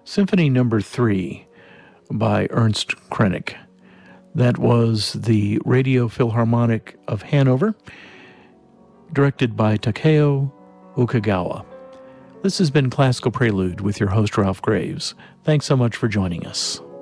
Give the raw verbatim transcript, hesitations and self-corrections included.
Symphony Number Three by Ernst Krenek. That was the Radio Philharmonic of Hanover, directed by Takeo Okagawa. This has been Classical Prelude with your host, Ralph Graves. Thanks so much for joining us.